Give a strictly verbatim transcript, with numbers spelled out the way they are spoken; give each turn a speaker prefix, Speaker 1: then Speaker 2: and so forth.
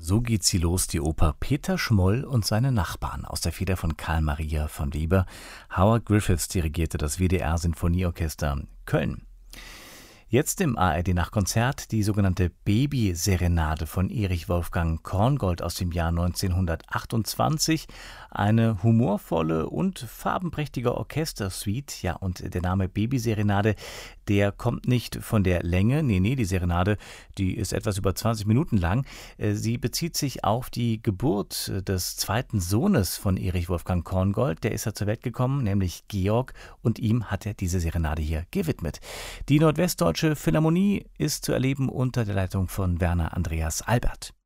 Speaker 1: So geht sie los, die Oper Peter Schmoll und seine Nachbarn aus der Feder von Carl Maria von Weber. Howard Griffiths dirigierte das W D R-Sinfonieorchester Köln. Jetzt im A R D-Nachtkonzert die sogenannte Babyserenade von Erich Wolfgang Korngold aus dem Jahr neunzehnhundertachtundzwanzig. Eine humorvolle und farbenprächtige Orchestersuite. Ja, und der Name Babyserenade, der kommt nicht von der Länge. Nee, nee, die Serenade, die ist etwas über zwanzig Minuten lang. Sie bezieht sich auf die Geburt des zweiten Sohnes von Erich Wolfgang Korngold. Der ist ja zur Welt gekommen, nämlich Georg, und ihm hat er diese Serenade hier gewidmet. Die Nordwestdeutsche Philharmonie ist zu erleben unter der Leitung von Werner Andreas Albert.